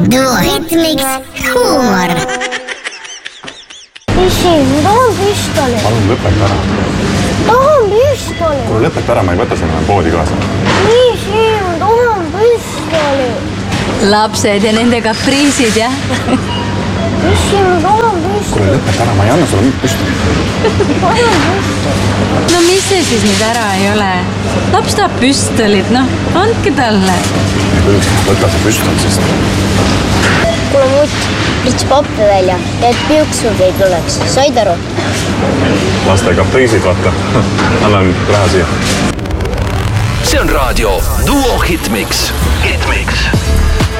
Duo Hitmix huumor. Isi, ma tahan püstoli. Palun lõpeta ära. Tahan püstoli. Kuule lõpeta ära, ma ei võta sinna poodi kaasa. Isi, ma tahan püstoli. Lapsed ja nende kapriisid, jah? Isi, ma tahan püstoli. Kuule lõpeta ära, ma ei anna sulle nüüd püstoli. Tahan püstoli. No mis see siis nüüd ära ei ole? Laps tahab püstolit, andke talle. Võta see püstol, sest... Kuule mutt, prits pappi välja, et piuksud ei tuleks. Said aru? Laste kapriisid, vaata. Annan raha siia. See on raadio Duo Hitmix.